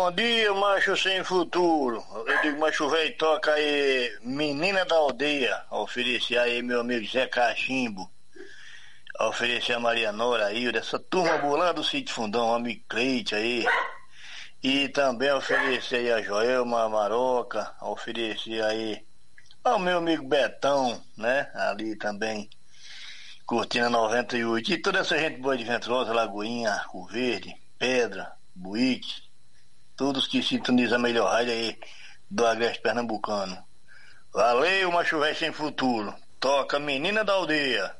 Bom dia, macho sem futuro. Eu digo, macho velho, toca aí Menina da Aldeia. Oferecer aí meu amigo Zé Cachimbo. Oferecer a Maria Nora aí, dessa turma boa lá do Sítio Fundão, amigo Cleite aí. E também oferecer aí a Joelma, a Maroca. Oferecer aí ao meu amigo Betão, né? Ali também, curtindo a 98. E toda essa gente boa de Ventrosa, Lagoinha, Arco Verde, Pedra, Buíque. Todos que sintonizam a melhor rádio aí do Agreste Pernambucano. Valeu, macho velho sem futuro. Toca Menina da Aldeia.